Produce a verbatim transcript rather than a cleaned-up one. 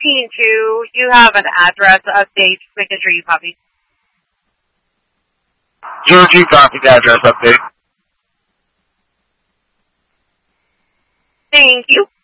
fifteen two, you have an address update. Just making sure you copy. Zero two copy address update. Thank you.